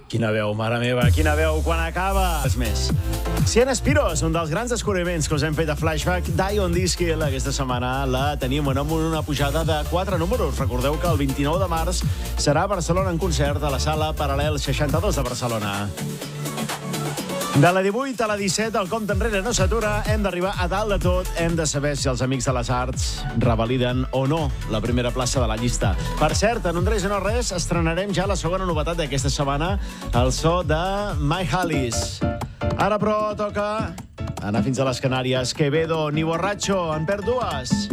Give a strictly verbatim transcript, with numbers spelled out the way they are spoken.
Quina veu, mare meva, quina veu, quan acaba. És més. Cien Espiros, un dels grans descobriments que us hem fet a Flashback. Die on this Hill, aquesta setmana la tenim amb una pujada de quatre números. Recordeu que el vint-i-nou de març serà a Barcelona en concert a la Sala Paral·lel seixanta-dos de Barcelona. De la divuit a la disset, el compte enrere no s'atura. Hem d'arribar a dalt de tot. Hem de saber si els Amics de les Arts revaliden o no la primera plaça de la llista. Per cert, en Un Res i No Res estrenarem ja la segona novetat d'aquesta setmana, el so de My Hollies. Ara, però, toca anar fins a les Canàries. Quevedo ni borratxo, en perd dues.